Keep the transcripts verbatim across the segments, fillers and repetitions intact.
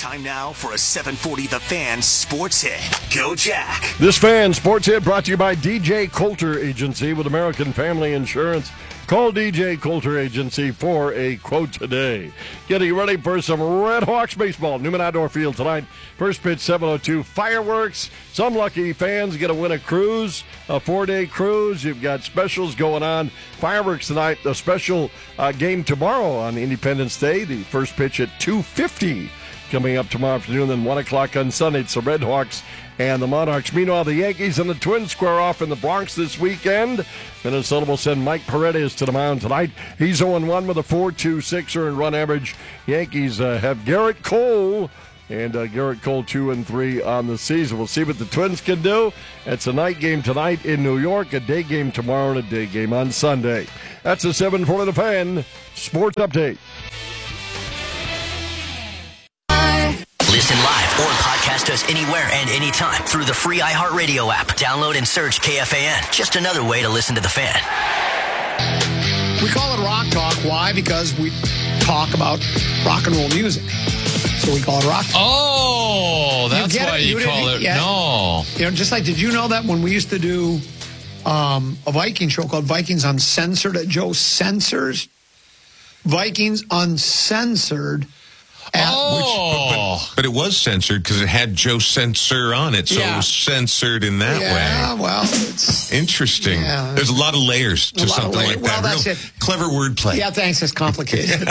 Time now for a seven forty The Fan Sports Hit. Go Jack. This Fan Sports Hit brought to you by D J Coulter Agency with American Family Insurance. Call D J Coulter Agency for a quote today. Getting ready for some Red Hawks baseball. Newman Outdoor Field tonight. First pitch, seven oh two. Fireworks. Some lucky fans get to win a cruise, a four-day cruise. You've got specials going on. Fireworks tonight. A special uh, game tomorrow on Independence Day. The first pitch at two fifty coming up tomorrow afternoon. Then one o'clock on Sunday. It's the Red Hawks and the Monarchs. Meanwhile, the Yankees and the Twins square off in the Bronx this weekend. Minnesota will send Mike Paredes to the mound tonight. He's oh and one with a four point two six earned run average. Yankees uh, have Garrett Cole, and uh, Garrett Cole two and three on the season. We'll see what the Twins can do. It's a night game tonight in New York, a day game tomorrow, and a day game on Sunday. That's a seven forty The Fan Sports Update. Listen live or podcast us anywhere and anytime through the free iHeartRadio app. Download and search K F A N. Just another way to listen to The Fan. We call it Rock Talk. Why? Because we talk about rock and roll music. So we call it Rock Talk. Oh, that's you why it? you, you call it. Yeah. No. You know, just like, did you know that when we used to do um, a Viking show called Vikings Uncensored that Joe censors? Vikings Uncensored. At, oh. Which, but, but, but it was censored because it had Joe Censor on it, so yeah. it was censored in that yeah, way. Yeah, well, it's... Interesting. Yeah. There's a lot of layers to something layers. like well, that. That's Real it. Clever wordplay. Yeah, thanks. It's complicated.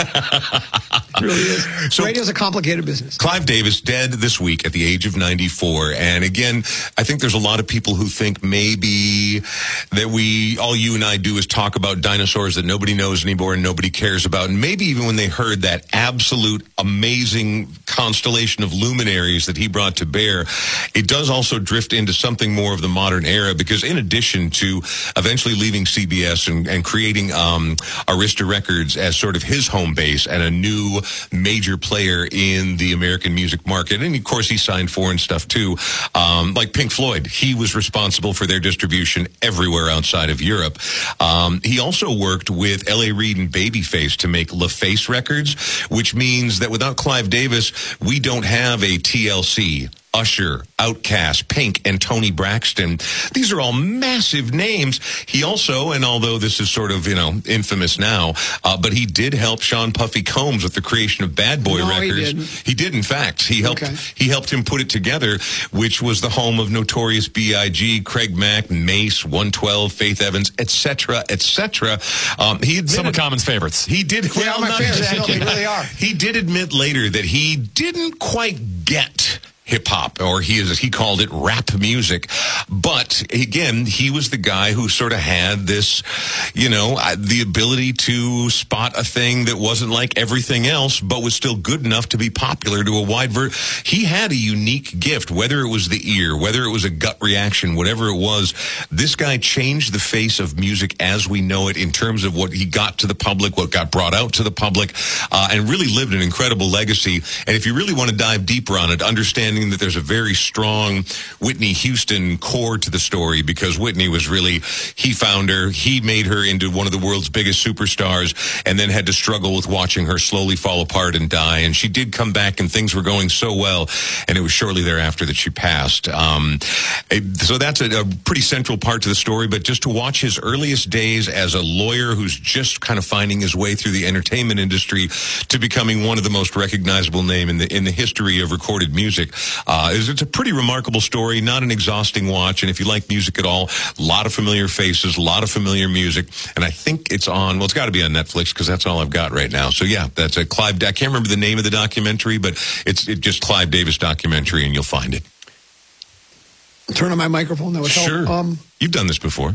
It really is. So, radio's a complicated business. Clive Davis dead this week at the age of ninety-four. And again, I think there's a lot of people who think maybe that we, all you and I do is talk about dinosaurs that nobody knows anymore and nobody cares about. And maybe even when they heard that absolute amazing constellation of luminaries that he brought to bear, it does also drift into something more of the modern era, because in addition to eventually leaving C B S and, and creating um, Arista Records as sort of his home base and a new major player in the American music market, and of course he signed foreign stuff too, um, like Pink Floyd. He was responsible for their distribution everywhere outside of Europe. Um, he also worked with L A Reid and Babyface to make LaFace Records, which means that without Clive Davis, we don't have a T L C, Usher, Outkast, Pink, and Tony Braxton. These are all massive names. He also, and although this is sort of, you know, infamous now, uh, but he did help Sean Puffy Combs with the creation of Bad Boy no, Records. He, didn't. he did, in fact. He helped okay. He helped him put it together, which was the home of Notorious B I G, Craig Mack, Mace, one twelve, Faith Evans, et cetera, et cetera. Um, he admitted, Some of Common's favorites. He did. They well, are my not favorites. exactly. No, they really are. He did admit later that he didn't quite get hip-hop, or he is he called it rap music. But again, he was the guy who sort of had this, you know, the ability to spot a thing that wasn't like everything else, but was still good enough to be popular to a wide ver- he had a unique gift, whether it was the ear, whether it was a gut reaction, whatever it was. This guy changed the face of music as we know it in terms of what he got to the public, what got brought out to the public, uh, and really lived an incredible legacy. And if you really want to dive deeper on it, understanding that there's a very strong Whitney Houston core to the story, because Whitney was really, he found her, he made her into one of the world's biggest superstars, and then had to struggle with watching her slowly fall apart and die. And she did come back, and things were going so well, and it was shortly thereafter that she passed. Um, it, so that's a, a pretty central part to the story, but just to watch his earliest days as a lawyer who's just kind of finding his way through the entertainment industry to becoming one of the most recognizable name in the in the history of recorded music. Uh, it's a pretty remarkable story, not an exhausting watch. And if you like music at all, a lot of familiar faces, a lot of familiar music. And I think it's on, well, it's got to be on Netflix, because that's all I've got right now. So yeah, that's a Clive, I can't remember the name of the documentary, but it's it just Clive Davis documentary, and you'll find it. Turn on my microphone. That would help. Sure. Um, You've done this before.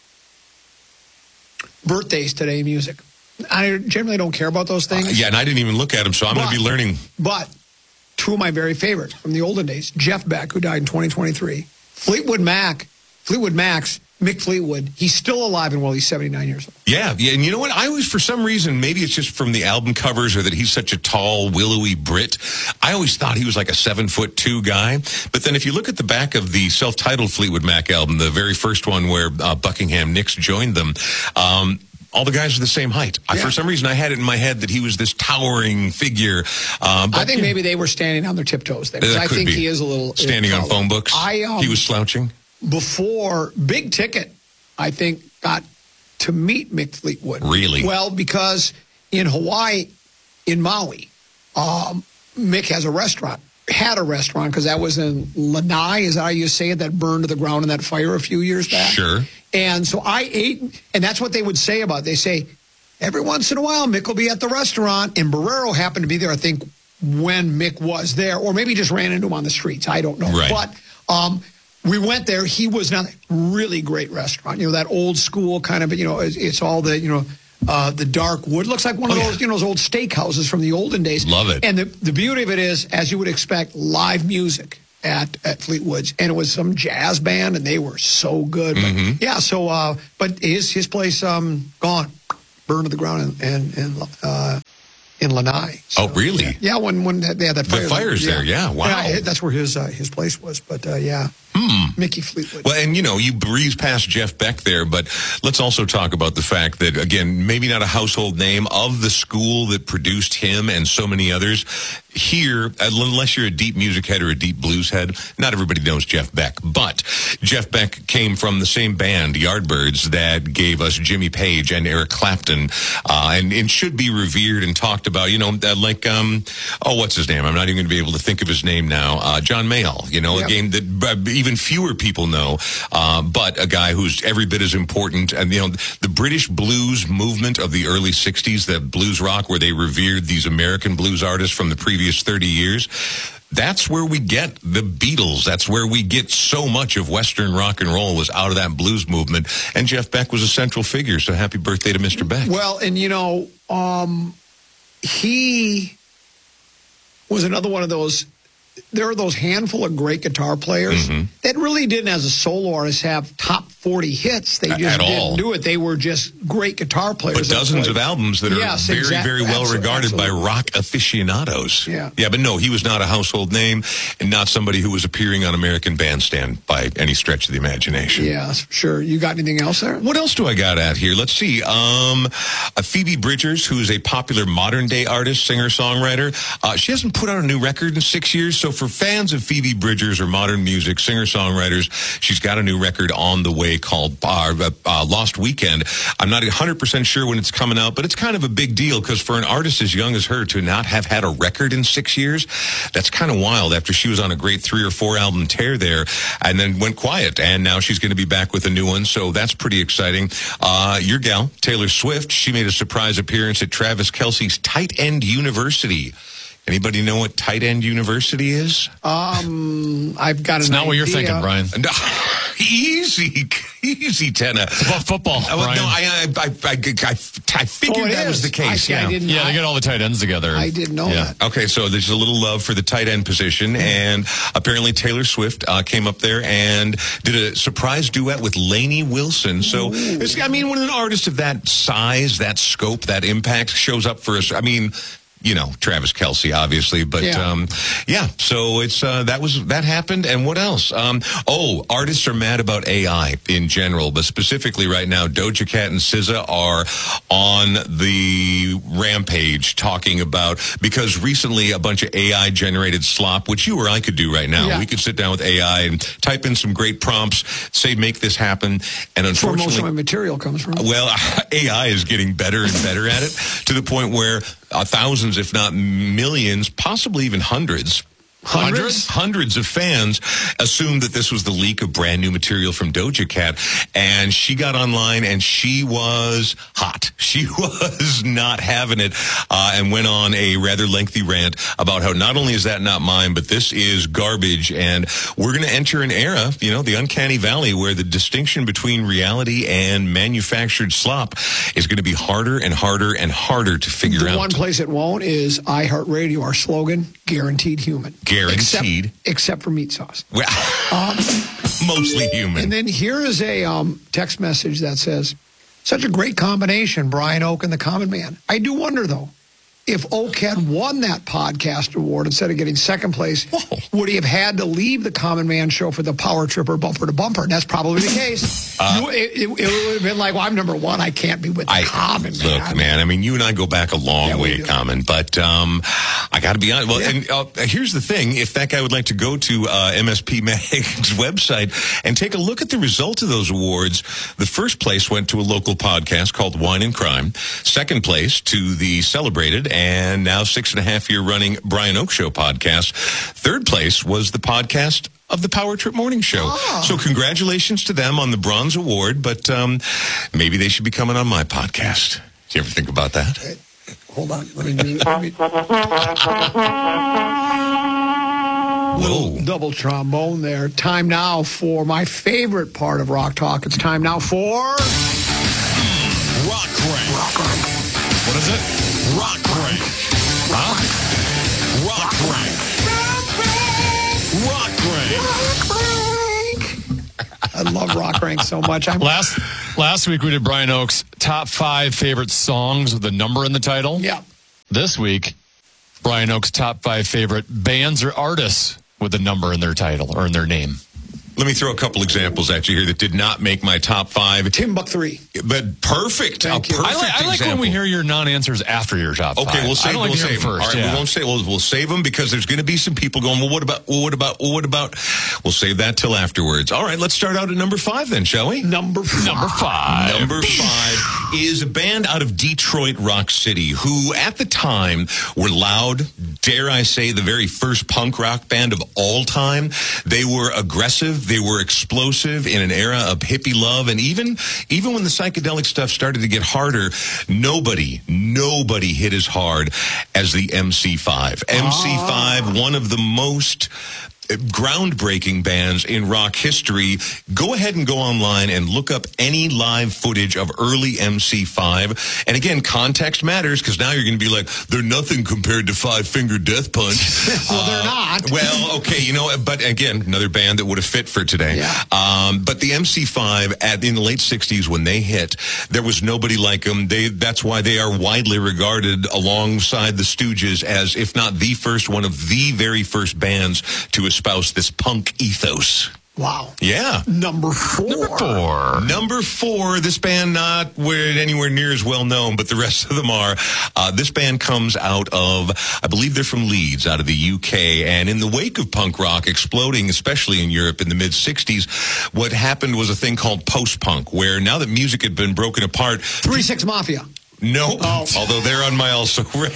Birthdays today, music. I generally don't care about those things. Uh, yeah, and I didn't even look at them, so I'm going to be learning. But two of my very favorites from the olden days, Jeff Beck, who died in twenty twenty-three, Fleetwood Mac, Fleetwood Mac's, Mick Fleetwood. He's still alive and well. He's seventy-nine years old. Yeah, yeah, and you know what? I always, for some reason, maybe it's just from the album covers or that he's such a tall, willowy Brit, I always thought he was like a seven foot two guy. But then if you look at the back of the self-titled Fleetwood Mac album, the very first one where uh, Buckingham Nicks joined them, um, all the guys are the same height. I, Yeah. for some reason, I had it in my head that he was this towering figure. Uh, but, I think yeah, maybe they were standing on their tiptoes there. 'cause that I could think be. he is a little standing on taller. phone books. I, um, he was slouching. Before Big Ticket, I think, got to meet Mick Fleetwood. Really? Well, because in Hawaii, in Maui, um, Mick has a restaurant, had a restaurant, because that was in Lanai, is that how you say it, that burned to the ground in that fire a few years back? Sure. And so I ate, and that's what they would say about it. They say, every once in a while, Mick will be at the restaurant, and Barrero happened to be there, I think, when Mick was there, or maybe just ran into him on the streets. I don't know. Right. But um, we went there. He was not really great restaurant. You know, that old school kind of, you know, it's, it's all the, you know, uh, the dark wood. Looks like one of Oh, those, yeah. you know, those old steakhouses from the olden days. Love it. And the, the beauty of it is, as you would expect, live music at, at Fleetwood's. And it was some jazz band, and they were so good. But, Mm-hmm. yeah, so, uh, but his, his place, um, gone, burned to the ground in, in, in, uh, in Lanai. So, Oh, really? Yeah, when, when they had that fire. The fire's there, yeah, wow. Yeah, that's where his, uh, his place was. But, uh, yeah. Mickey Fleetwood. Well, and, you know, you breeze past Jeff Beck there, but let's also talk about the fact that, again, maybe not a household name of the school that produced him and so many others. Here, unless you're a deep music head or a deep blues head, not everybody knows Jeff Beck. But Jeff Beck came from the same band, Yardbirds, that gave us Jimmy Page and Eric Clapton, uh, and, and should be revered and talked about, you know, uh, like, um, oh, what's his name? I'm not even going to be able to think of his name now. Uh, John Mayall, you know, Yep. a game that uh, even fewer people know, uh, but a guy who's every bit as important. And, you know, the British blues movement of the early sixties, the blues rock, where they revered these American blues artists from the previous thirty years, that's where we get the Beatles. That's where we get so much of Western rock and roll was out of that blues movement. And Jeff Beck was a central figure. So happy birthday to Mister Beck. Well, and you know, um, he was another one of those. There are those handful of great guitar players Mm-hmm. that really didn't, as a solo artist, have top forty hits. They At just didn't all. do it. They were just great guitar players. But that dozens played. of albums that are Yes, very, exact- very well absolutely, regarded by absolutely. rock aficionados. Yeah. Yeah, but no, he was not a household name and not somebody who was appearing on American Bandstand by any stretch of the imagination. Yeah, sure. You got anything else there? What else do I got at here? Let's see. Um, uh, Phoebe Bridgers, who is a popular modern-day artist, singer-songwriter. Uh, she hasn't put out a new record in six years, so for fans of Phoebe Bridgers or modern music, singer-songwriters, she's got a new record on the way called uh, uh, Lost Weekend. I'm not one hundred percent sure when it's coming out, but it's kind of a big deal because for an artist as young as her to not have had a record in six years, that's kind of wild after she was on a great three or four album tear there and then went quiet, and now she's going to be back with a new one, so that's pretty exciting. Uh, your gal, Taylor Swift, she made a surprise appearance at Travis Kelce's Tight End University. Anybody know what Tight End University is? Um, I've got It's an not what you're idea. thinking, Brian. No, easy, easy, Tenna. It's about football, Oh, Brian. no, I, I, I, I, I, I figured Oh, it that was is. the case. I, see, yeah. I didn't. yeah, they I, get all the tight ends together. I didn't know Yeah. that. Okay, so there's a little love for the tight end position, and apparently Taylor Swift uh, came up there and did a surprise duet with Lainey Wilson. So, it's, I mean, when an artist of that size, that scope, that impact shows up for us, I mean, you know, Travis Kelce, obviously, but Yeah. um, yeah. So it's uh, that was that happened, and what else? Um, oh, artists are mad about A I in general, but specifically right now, Doja Cat and S Z A are on the rampage talking about because recently a bunch of A I generated slop, which you or I could do right now. Yeah. We could sit down with A I and type in some great prompts, say make this happen, and That's where most unfortunately. of my material comes from. Well, A I is getting better and better at it to the point where uh, thousands, if not millions, possibly even hundreds, Hundreds? Hundreds of fans assumed that this was the leak of brand new material from Doja Cat. And she got online and she was hot. She was not having it uh, and went on a rather lengthy rant about how not only is that not mine, but this is garbage. And we're going to enter an era, you know, the uncanny valley where the distinction between reality and manufactured slop is going to be harder and harder and harder to figure The out. one place it won't is iHeartRadio. Our slogan: guaranteed human. Guaranteed. Except, except for meat sauce. Well, mostly human. And then here is a um, text message that says, such a great combination, Brian Oak and the Common Man. I do wonder, though, if Oak had won that podcast award instead of getting second place, Whoa. would he have had to leave the Common Man show for the Power Tripper Bumper to Bumper? And that's probably the case. Uh, you, it, it, it would have been like, well, I'm number one. I can't be with the I, Common Man. Look, man, I mean, you and I go back a long yeah, way, Common, but um, I got to be honest. Well, yeah. and uh, here's the thing. If that guy would like to go to uh, M S P Mag's website and take a look at the result of those awards, the first place went to a local podcast called Wine and Crime. Second place to the celebrated and now six and a half year running Brian Oak Show podcast. Third place was the podcast of the Power Trip Morning Show. Oh. So congratulations to them on the Bronze Award, but um, maybe they should be coming on my podcast. Did you ever think about that? Okay. Hold on. Let me do let me... Whoa. Double trombone there. Time now for my favorite part of Rock Talk. It's time now for... Rock Crank. Rock Crank. What is it? Rock Crank. Huh? Rock Crank. Rock Crank. I love Rock Crank so much. I'm... Last last week we did Brian Oak's top five favorite songs with a number in the title. Yeah. This week, Brian Oak's top five favorite bands or artists with a number in their title or in their name. Let me throw a couple examples at you here that did not make my top five. Timbuk three. But perfect. Thank a you. perfect I like, I like when we hear your non-answers after your top five. Okay, we'll save, I don't like we'll to hear save them first. All right, yeah. we won't say. We'll, we'll save them because there's going to be some people going, well, what about, well, what about, well, what about? We'll save that till afterwards. All right, let's start out at number five then, shall we? Number five. Number five. Number five is a band out of Detroit Rock City who at the time were loud, dare I say, the very first punk rock band of all time. They were aggressive. They were explosive in an era of hippie love. And even, even when the psychedelic stuff started to get harder, nobody, nobody hit as hard as the M C five. M C five, one of the most groundbreaking bands in rock history. Go ahead and go online and look up any live footage of early M C five. And again, context matters because now you're going to be like, they're nothing compared to Five Finger Death Punch. well, uh, they're not. Well, okay, you know, but again, another band that would have fit for today. Yeah. Um, but the M C five at in the late sixties when they hit, there was nobody like them. They that's why they are widely regarded alongside the Stooges as, if not the first, one of the very first bands to espouse this punk ethos. Wow. Yeah. Number four. Number four. Number four, this band not anywhere near as well known, but the rest of them are. Uh, this band comes out of, I believe they're from Leeds, out of the U K. And in the wake of punk rock exploding, especially in Europe in the mid-sixties, what happened was a thing called post-punk, where now that music had been broken apart... three six Mafia. No, oh. although they're on my also red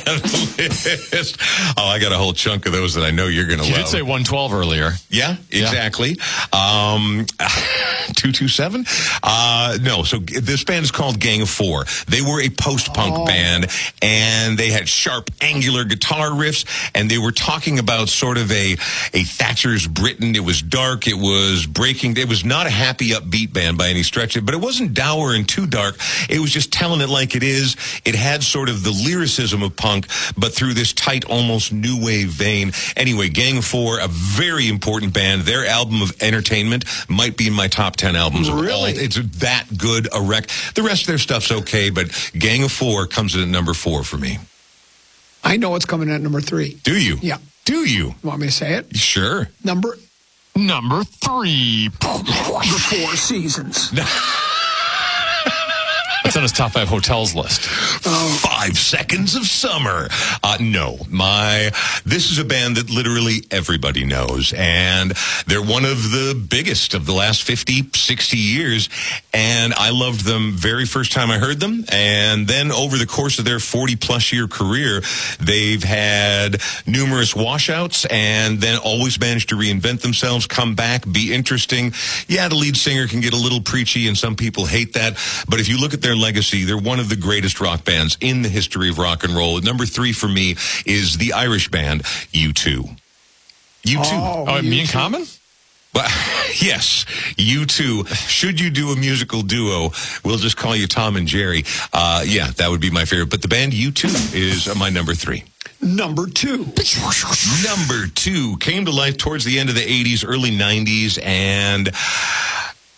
list. Oh, I got a whole chunk of those that I know you're going to love. You did say one twelve earlier. Yeah, exactly. Yeah. Um, two two seven? Uh, no, so this band is called Gang of Four. They were a post-punk oh. band, and they had sharp, angular guitar riffs, and they were talking about sort of a, a Thatcher's Britain. It was dark. It was breaking. It was not a happy, upbeat band by any stretch, but it wasn't dour and too dark. It was just telling it like it is. It had sort of the lyricism of punk, but through this tight, almost new wave vein. Anyway, Gang of Four, a very important band. Their album of Entertainment might be in my top ten albums of really? all. It's that good a wreck. The rest of their stuff's okay, but Gang of Four comes in at number four for me. I know it's coming in at number three. Do you? Yeah. Do you? Want me to say it? Sure. Number... Number three. The Four Seasons. It's on his top five hotels list. Oh. Five Seconds of Summer. Uh, no, my, this is a band that literally everybody knows, and they're one of the biggest of the last fifty, sixty years, and I loved them very first time I heard them, and then over the course of their forty-plus year career, they've had numerous washouts, and then always managed to reinvent themselves, come back, be interesting. Yeah, the lead singer can get a little preachy, and some people hate that, but if you look at their legacy, they're one of the greatest rock bands in the history of rock and roll. Number three for me is the Irish band U two. U two. Oh, oh me U two. and Common? Well, yes, U two. Should you do a musical duo, we'll just call you Tom and Jerry. Uh, yeah, that would be my favorite. But the band U two is my number three. Number two. Number two came to life towards the end of the eighties, early nineties, and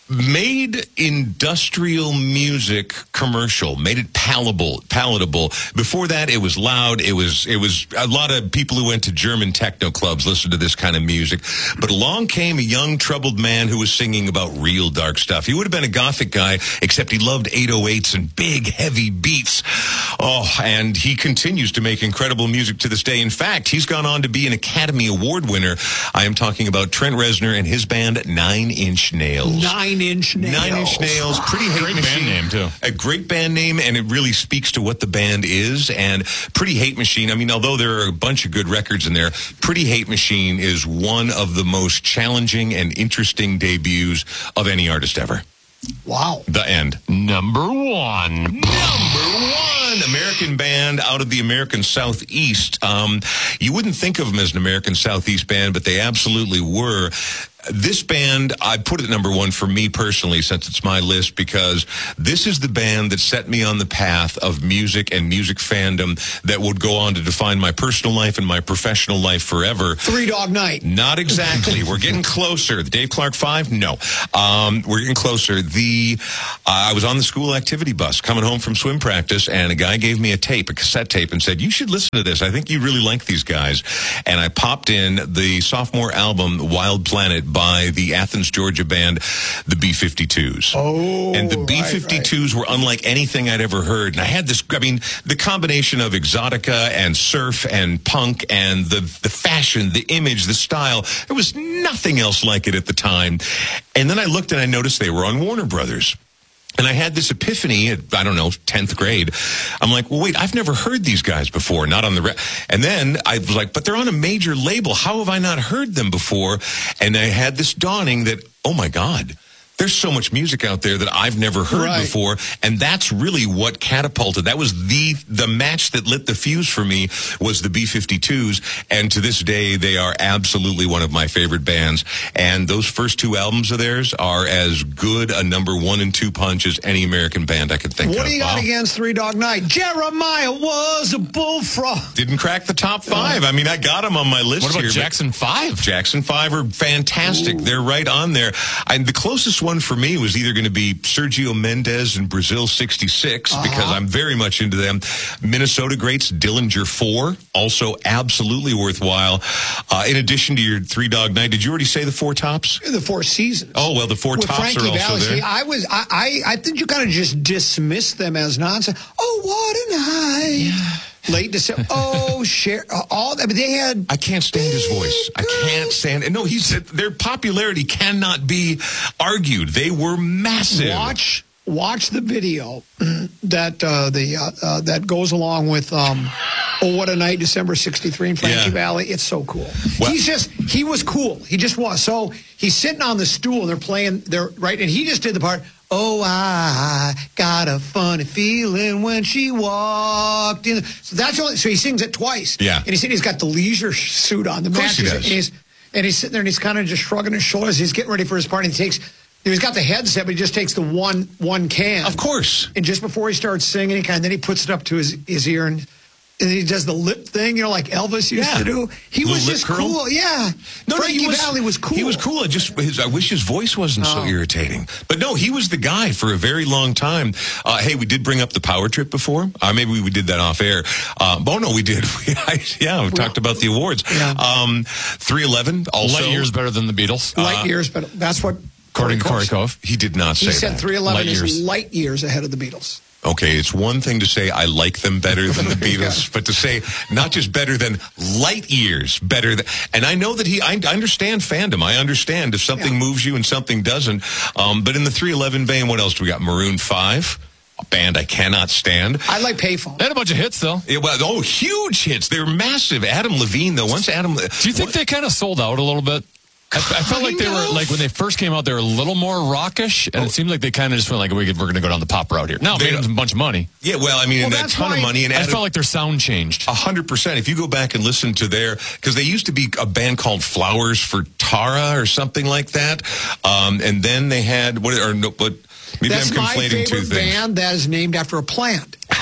made industrial music commercial, made it palatable. Palatable. Before that, it was loud. It was it was a lot of people who went to German techno clubs listened to this kind of music. But along came a young troubled man who was singing about real dark stuff. He would have been a gothic guy, except he loved eight oh eights and big, heavy beats. Oh, and he continues to make incredible music to this day. In fact, he's gone on to be an Academy Award winner. I am talking about Trent Reznor and his band Nine Inch Nails. Nine Inch Nails. Nine Inch Nails. Pretty Hate Great Machine. band name, too. A great band name, and it really speaks to what the band is. And Pretty Hate Machine, I mean, although there are a bunch of good records in there, Pretty Hate Machine is one of the most challenging and interesting debuts of any artist ever. Wow. The end. Number one. Number one, American band out of the American Southeast. Um, you wouldn't think of them as an American Southeast band, but they absolutely were. This band, I put it number one for me personally, since it's my list, because this is the band that set me on the path of music and music fandom that would go on to define my personal life and my professional life forever. Three Dog Night. Not exactly. We're getting closer. The Dave Clark Five? No. Um, we're getting closer. The uh, I was on the school activity bus coming home from swim practice, and a guy gave me a tape, a cassette tape, and said, you should listen to this. I think you really like these guys. And I popped in the sophomore album, Wild Planet, by the Athens, Georgia band, the B fifty-twos. Oh, And the B fifty-twos right, were unlike anything I'd ever heard. And I had this, I mean, the combination of exotica and surf and punk and the, the fashion, the image, the style, there was nothing else like it at the time. And then I looked and I noticed they were on Warner Brothers. And I had this epiphany at, I don't know, tenth grade. I'm like, well, wait, I've never heard these guys before, not on the... Re-. And then I was like, but they're on a major label. How have I not heard them before? And I had this dawning that, oh, my God, there's so much music out there that I've never heard Right. before. And that's really what catapulted. That was the the match that lit the fuse for me, was the B fifty-twos. And to this day, they are absolutely one of my favorite bands. And those first two albums of theirs are as good a number one and two punch as any American band I could think What of. do you got Wow. against Three Dog Night? Jeremiah was a bullfrog. Didn't crack the top five. I mean, I got them on my list What about here. but- Jackson five? Jackson five are fantastic. They're right on there. And the closest one for me was either going to be Sergio Mendes and Brazil sixty-six, because I'm very much into them. Minnesota greats, Dillinger four, also absolutely worthwhile. Uh, in addition to your Three Dog Night, did you already say the Four Tops? The Four Seasons. Oh, well, the Four With Tops Frankie are also Valli. there. See, I was, I, I, I think you kind of just dismissed them as nonsense. Oh, what a night! Late December. Oh, share all. I mean, they had. I can't stand his voice. I can't stand. No, he's their popularity cannot be argued. They were massive. Watch, watch the video that uh, the uh, uh, that goes along with um, "Oh What a Night," December sixty-three in Frankie Yeah. Valli. It's so cool. Well- he's just he was cool. He just was. So he's sitting on the stool and they're playing. They're right, and he just did the part. Oh, I got a funny feeling when she walked in. So that's only. So he sings it twice. Yeah. And he said he's got the leisure suit on. The Of course he matches, does. and he's and he's sitting there and he's kind of just shrugging his shoulders. He's getting ready for his part. And he takes. He's got the headset, but he just takes the one one can. Of course. And just before he starts singing, he kind of, then he puts it up to his, his ear and, and he does the lip thing, you know, like Elvis used Yeah. to do. He Little was lip just curl? cool. Yeah. No, Frankie no, he was, Valli was cool. He was cool. I just, his, I wish his voice wasn't so Oh. irritating. But no, he was the guy for a very long time. Uh, hey, we did bring up the Power Trip before. Uh, maybe we did that off air. Uh, oh no, we did. I, yeah, we talked about the awards. Yeah. Um, three eleven also. Light years better than the Beatles. Light years, but that's what. According to Corey said. Cove. He did not say He said that. three eleven Light is years. light years ahead of the Beatles. Okay, it's one thing to say I like them better than the Beatles, but to say not just better than light years better than, and I know that he, I understand fandom. I understand if something Yeah. moves you and something doesn't. Um, but in the three eleven vein, what else do we got? Maroon five, a band I cannot stand. I like Payphone. They had a bunch of hits, though. Yeah, well, oh, huge hits. They're massive. Adam Levine, though, once Adam. Do you think they kind of sold out a little bit? I, I felt like they Kind were, of. like when they first came out, they were a little more rockish, and it seemed like they kind of just went like, we could, we're going to go down the pop route here. Now, They made them don't- a bunch of money. Yeah, well, I mean, Well, and a that's ton why- of money. And I Adam, felt like their sound changed. A hundred percent. If you go back and listen to their, because they used to be a band called Flowers for Tara or something like that, um, and then they had what? Or no, but maybe That's I'm my conflating two favorite things. band that is named after a plant.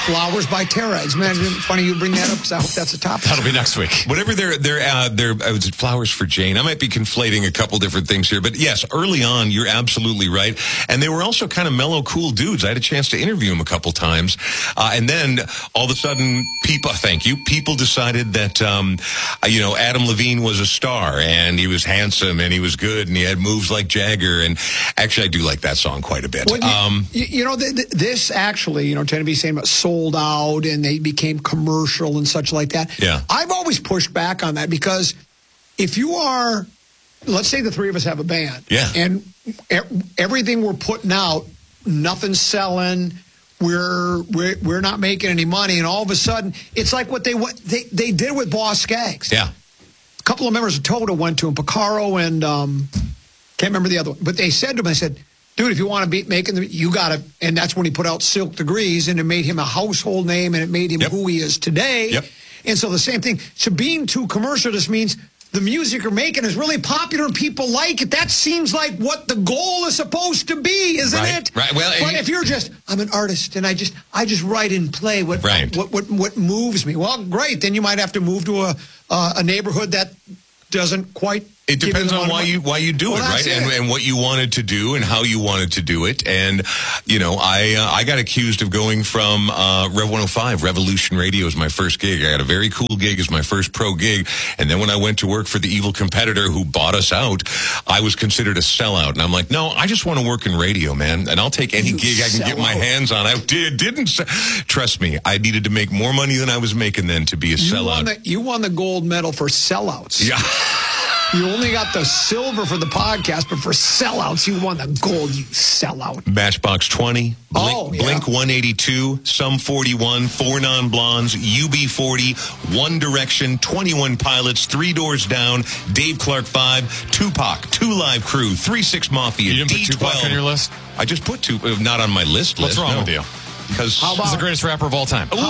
Flowers by Tara. It's funny you bring that up because I hope that's a topic. That'll be next week. Whatever they're, they're, uh, they're, uh, was it Flowers for Jane? I might be conflating a couple different things here, but yes, early on, you're absolutely right. And they were also kind of mellow, cool dudes. I had a chance to interview them a couple times. Uh, and then all of a sudden, people, thank you, people decided that, um, uh, you know, Adam Levine was a star and he was handsome and he was good and he had moves like Jagger. And actually, I do like that song quite a bit. Well, you, um, you, you know, th- th- this actually, you know, tend to be saying about sold out and they became commercial and such like that. Yeah. I've always pushed back on that because if you are, let's say the three of us have a band. Yeah. And e- everything we're putting out, nothing's selling. We're, we're we're not making any money. And all of a sudden, it's like what they what they, they did with Boss Skaggs. Yeah. A couple of members of Toto went to him, Picaro and um, can't remember the other one. But they said to him, I said, dude, if you want to be making the, you got to, and that's when he put out Silk Degrees, and it made him a household name, and it made him Yep. who he is today. Yep. And so the same thing. So being too commercial just means the music you're making is really popular and people like it. That seems like what the goal is supposed to be, isn't Right, it? right. Well, but and- if you're just, I'm an artist, and I just, I just write and play what, Right. what, what, what moves me. Well, great. Then you might have to move to a, uh, a neighborhood that doesn't quite. It give depends the on why money. you why you do Well, it, right? that's And, it. and what you wanted to do and how you wanted to do it. And, you know, I uh, I got accused of going from uh, Rev one oh five, Revolution Radio is my first gig. I got a very cool gig as my first pro gig. And then when I went to work for the evil competitor who bought us out, I was considered a sellout. And I'm like, no, I just want to work in radio, man. And I'll take any You gig I can get my sellout. hands on. I did, didn't. se- Trust me, I needed to make more money than I was making then to be a You sellout. won, the, you won the gold medal for sellouts. yeah. You only got the silver for the podcast, but for sellouts, you won the gold, you sellout. Matchbox twenty, Blink, Oh, yeah. Blink one eighty-two, Sum forty-one, Four Non-Blondes, U B forty, One Direction, twenty-one Pilots, Three Doors Down, Dave Clark five, Tupac, Two Live Crew, three six Mafia, You didn't D put twelve. Tupac on your list? I just put two, uh, not on my list. What's list, wrong no. with you? Because How about- He's the greatest rapper of all time. Ooh,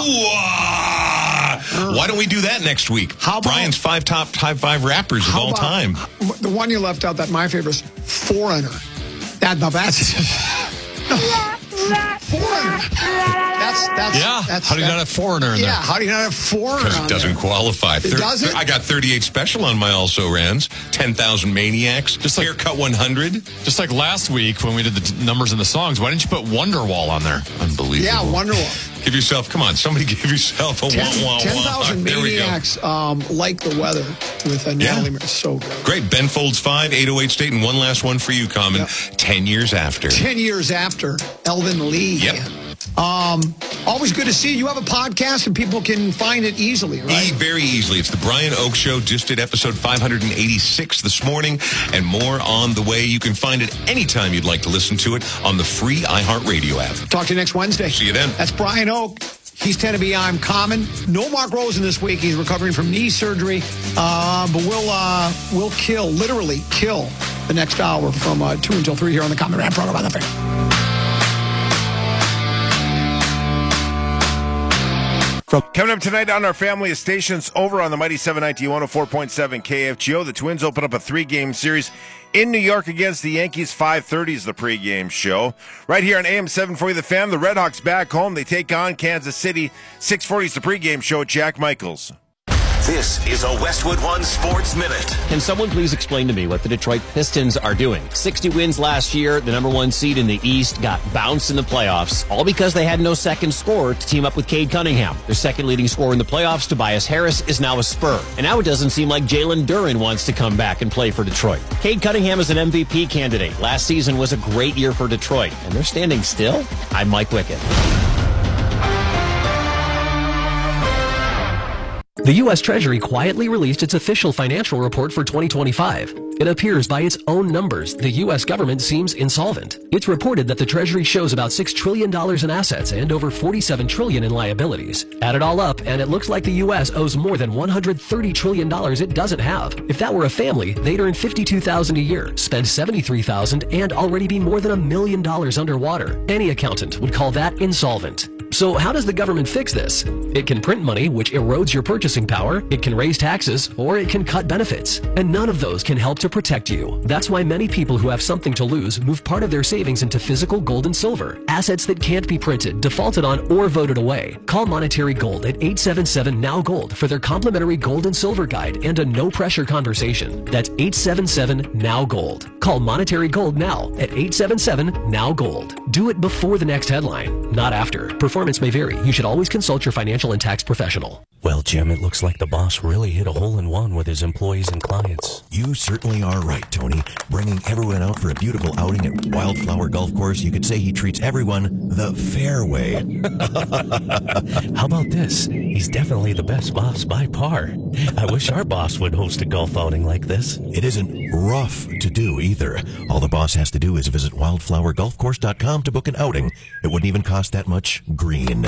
ah. Why don't we do that next week? How about- Brian's five top five five rappers of How all about- time. The one you left out that my favorite is Foreigner. That, now that's... no. Foreigner. That's, that's, Yeah. That's, How do you that- not have Foreigner in Yeah, there? how do you not have Foreigner Because on it doesn't there? qualify. It doesn't? I got thirty-eight special on my also rans. ten thousand Maniacs. Just like- Haircut one hundred. Just like last week when we did the t- numbers and the songs, why didn't you put Wonderwall on there? Unbelievable. Yeah, Wonderwall. Give yourself, come on, somebody give yourself a ten wah, wah, wah. thousand There we go. Maniacs um, like the weather with uh, Natalie Mer- So good. Great. Ben Folds five, eight oh eight State, and one last one for you, Common. Yep. ten years after. Ten years after Elvin Lee. Yep. Um, always good to see you. You have a podcast and people can find it easily, right? E- very easily. It's the Brian Oak Show. Just did episode five hundred eighty-six this morning, and more on the way. You can find it anytime you'd like to listen to it on the free iHeartRadio app. Talk to you next Wednesday. See you then. That's Brian Oak. He's ten to be I'm Common. No Mark Rosen this week. He's recovering from knee surgery. Uh, but we'll uh, we'll kill, literally kill, the next hour from uh, two until three here on the Common Rap program on the Fan. Coming up tonight on our family of stations over on the Mighty seven ninety one oh four point seven K F G O, the Twins open up a three-game series in New York against the Yankees. five thirty is the pregame show. Right here on A M seven forty The Fan, the Red Hawks back home. They take on Kansas City. six forty is the pregame show. Jack Michaels. This is a Westwood One Sports Minute. Can someone please explain to me what the Detroit Pistons are doing? sixty wins last year, the number one seed in the East, got bounced in the playoffs, all because they had no second scorer to team up with Cade Cunningham. Their second leading scorer in the playoffs, Tobias Harris, is now a Spur. And now it doesn't seem like Jalen Duren wants to come back and play for Detroit. Cade Cunningham is an M V P candidate. Last season was a great year for Detroit, and they're standing still? I'm Mike Wickett. The U S Treasury quietly released its official financial report for twenty twenty-five. It appears by its own numbers, the U S government seems insolvent. It's reported that the Treasury shows about six trillion dollars in assets and over forty-seven trillion dollars in liabilities. Add it all up, and it looks like the U S owes more than one hundred thirty trillion dollars it doesn't have. If that were a family, they'd earn fifty-two thousand dollars a year, spend seventy-three thousand dollars, and already be more than a million dollars underwater. Any accountant would call that insolvent. So So how does the government fix this? It can print money, which erodes your purchasing power, it can raise taxes, or it can cut benefits. And none of those can help to protect you. That's why many people who have something to lose move part of their savings into physical gold and silver, assets that can't be printed, defaulted on, or voted away. Call Monetary Gold at eight seven seven, N O W, GOLD for their complimentary gold and silver guide and a no-pressure conversation. That's eight seven seven, N O W, GOLD. Call Monetary Gold now at eight seven seven, N O W, GOLD. Do it before the next headline, not after. Performance may vary. You should always consult your financial and tax professional. Well, Jim, it looks like the boss really hit a hole-in-one with his employees and clients. You certainly are right, Tony. Bringing everyone out for a beautiful outing at Wildflower Golf Course, you could say he treats everyone the fair way. How about this? He's definitely the best boss by par. I wish our boss would host a golf outing like this. It isn't rough to do either. All the boss has to do is visit wildflower golf course dot com to book an outing. It wouldn't even cost that much green.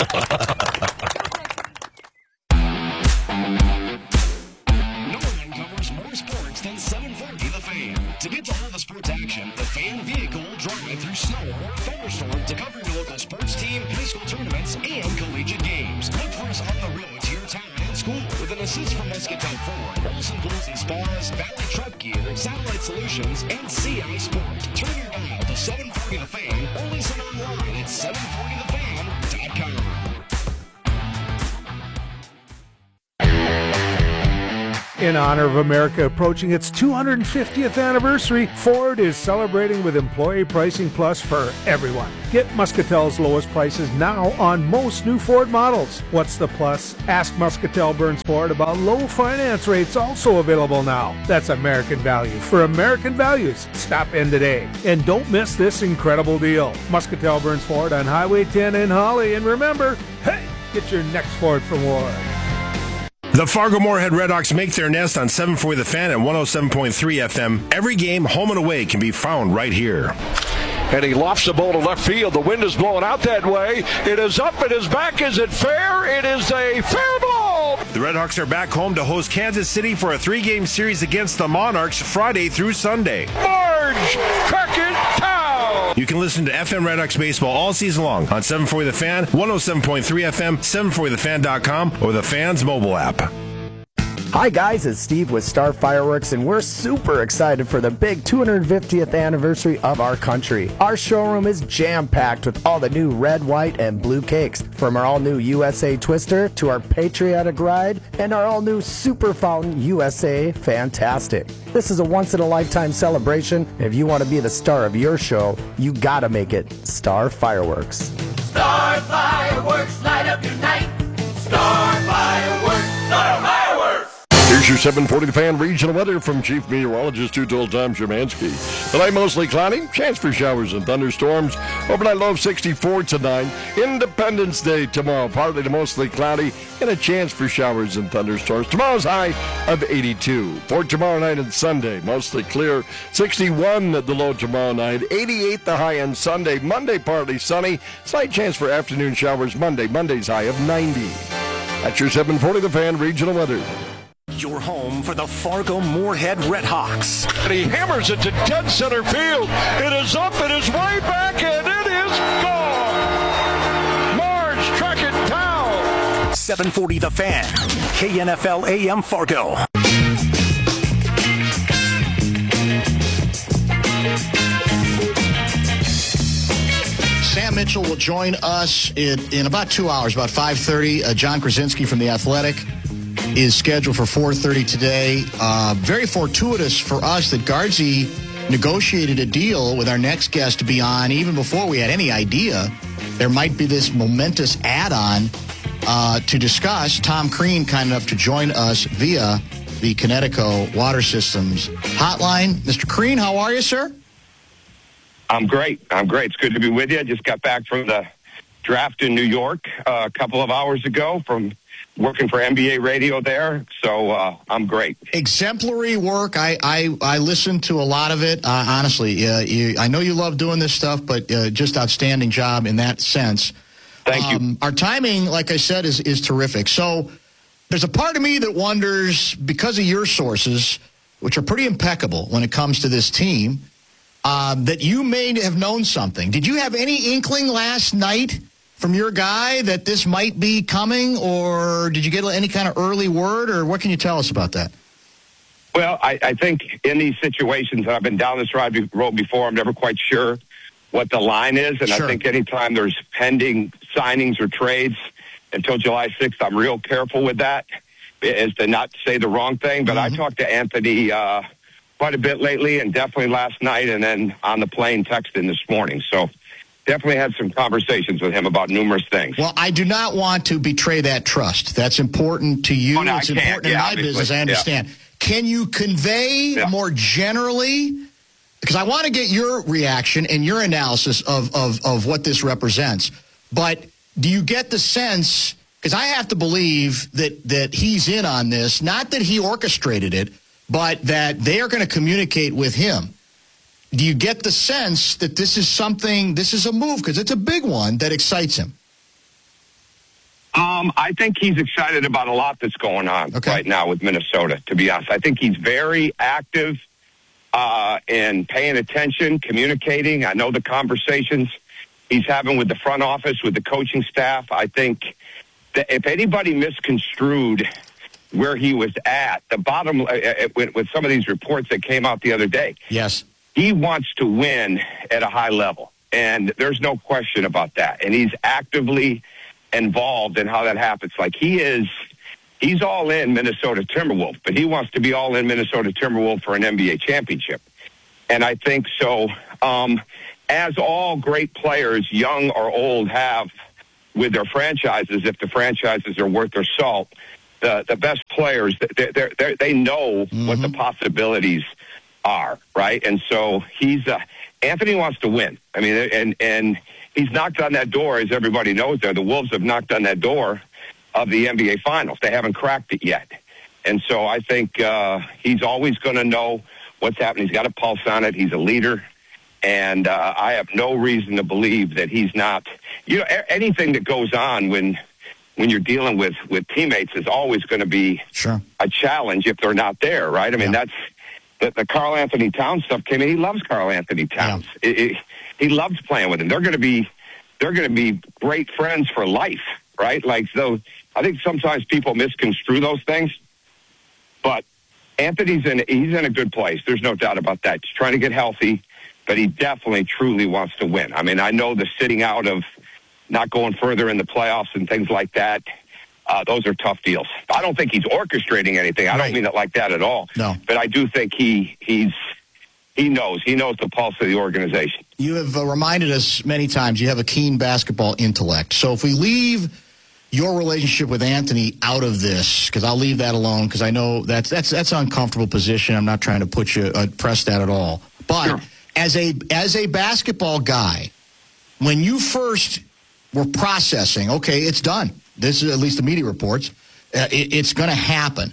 To get to all the sports action, the Fan Vehicle drive through snow or thunderstorm to cover your local sports team, high school tournaments, and collegiate games. Look for us on the road to your town and school with an assist from Muscatel Ford, Olson Pools and Spas, Valley Truck Gear, Satellite Solutions, and C I Sport. Turn your dial to seven forty The Fan or listen online at seven forty the fan dot com. In honor of America approaching its two hundred fiftieth anniversary, Ford is celebrating with Employee Pricing Plus for everyone. Get Muscatel's lowest prices now on most new Ford models. What's the plus? Ask Muscatel Burns Ford about low finance rates also available now. That's American value for American values. Stop in today. And don't miss this incredible deal. Muscatel Burns Ford on Highway ten in Holly. And remember, hey, get your next Ford from Ward. The Fargo-Moorhead Redhawks make their nest on seven forty The Fan and one oh seven point three F M. Every game, home and away, can be found right here. And he lofts the ball to left field. The wind is blowing out that way. It is up. It is back. Is it fair? It is a fair ball. The Redhawks are back home to host Kansas City for a three-game series against the Monarchs Friday through Sunday. Marge Crockett-Town. You can listen to F M Redhawks baseball all season long on seven forty The Fan, one oh seven point three F M, seven forty the fan dot com, or the Fan's mobile app. Hi guys, it's Steve with Star Fireworks, and we're super excited for the big two hundred fiftieth anniversary of our country. Our showroom is jam-packed with all the new red, white, and blue cakes, from our all-new U S A Twister to our Patriotic Ride and our all-new Super Fountain U S A Fantastic. This is a once-in-a-lifetime celebration, and if you want to be the star of your show, you gotta make it Star Fireworks. Star Fireworks, light up your night. Star Fireworks, Star Fireworks. Here's your seven forty The Fan regional weather from Chief Meteorologist Two-Told Tom Szymanski. Tonight mostly cloudy, chance for showers and thunderstorms. Overnight low of sixty-four tonight. Independence Day tomorrow, partly to mostly cloudy and a chance for showers and thunderstorms. Tomorrow's high of eighty-two. For tomorrow night and Sunday, mostly clear. sixty-one the low tomorrow night. eighty-eight the high on Sunday. Monday partly sunny. Slight chance for afternoon showers Monday. Monday's high of ninety. That's your seven forty The Fan regional weather. Your home for the Fargo-Moorhead Redhawks. And he hammers it to dead center field. It is up, it is way back, and it is gone. Marge Crockett-Town. seven forty The Fan, K N F L A M Fargo. Sam Mitchell will join us in, in about two hours, about five thirty. Uh, John Krasinski from The Athletic is scheduled for four thirty today. Uh, very fortuitous for us that Guardsy negotiated a deal with our next guest to be on even before we had any idea there might be this momentous add-on uh, to discuss. Tom Crean, kind enough to join us via the Connecticut Water Systems hotline. Mister Crean, how are you, sir? I'm great. I'm great. It's good to be with you. I just got back from the draft in New York uh, a couple of hours ago from working for N B A radio there, so uh, I'm great. Exemplary work. I, I, I listened to a lot of it, uh, honestly. Uh, you, I know you love doing this stuff, but uh, just outstanding job in that sense. Thank um, you. Our timing, like I said, is, is terrific. So there's a part of me that wonders, because of your sources, which are pretty impeccable when it comes to this team, uh, that you may have known something. Did you have any inkling last night from your guy that this might be coming, or did you get any kind of early word, or what can you tell us about that? Well, I, I think in these situations, and I've been down this road before, I'm never quite sure what the line is, and sure. I think anytime there's pending signings or trades until July sixth, I'm real careful with that, is to not say the wrong thing. But mm-hmm. I talked to Anthony uh, quite a bit lately, and definitely last night, and then on the plane texting this morning. So definitely had some conversations with him about numerous things. Well, I do not want to betray that trust. That's important to you. Oh, no, it's I important can't. in Yeah, my obviously. business, I understand. Yeah. Can you convey yeah. more generally, because I want to get your reaction and your analysis of, of, of what this represents, but do you get the sense, because I have to believe that, that he's in on this, not that he orchestrated it, but that they are going to communicate with him. Do you get the sense that this is something, this is a move, because it's a big one, that excites him? Um, I think he's excited about a lot that's going on okay. right now with Minnesota, to be honest. I think he's very active uh, in paying attention, communicating. I know the conversations he's having with the front office, with the coaching staff. I think that if anybody misconstrued where he was at, the bottom, uh, with, with some of these reports that came out the other day, yes, he wants to win at a high level, and there's no question about that. And he's actively involved in how that happens. Like he is, he's all in Minnesota Timberwolves, but he wants to be all in Minnesota Timberwolves for an N B A championship. And I think so, um, as all great players, young or old, have with their franchises, if the franchises are worth their salt, the, the best players, they they they know mm-hmm. what the possibilities are, right? And so he's, uh, Anthony wants to win. I mean, and, and, he's knocked on that door, as everybody knows there. The Wolves have knocked on that door of the N B A Finals. They haven't cracked it yet. And so I think uh, he's always going to know what's happening. He's got a pulse on it. He's a leader. And uh, I have no reason to believe that he's not. You know, a- anything that goes on when when you're dealing with, with teammates is always going to be sure. a challenge if they're not there, right? I mean, yeah. that's the, the Karl Anthony Towns stuff came in. He loves Karl Anthony Towns. Yeah. It, it, He loves playing with him. They're going to be, they're going to be great friends for life, right? Like, so I think sometimes people misconstrue those things, but Anthony's in, he's in a good place. There's no doubt about that. He's trying to get healthy, but he definitely, truly wants to win. I mean, I know the sitting out of not going further in the playoffs and things like that. Uh, those are tough deals. I don't think he's orchestrating anything. I don't mean it like that at all. No, but I do think he, he's, He knows. He knows the pulse of the organization. You have uh, reminded us many times you have a keen basketball intellect. So if we leave your relationship with Anthony out of this, because I'll leave that alone, because I know that's that's that's an uncomfortable position. I'm not trying to put you uh, press that at all. But sure. as a as a basketball guy, when you first were processing, okay, it's done. This is at least the media reports. Uh, it, it's going to happen.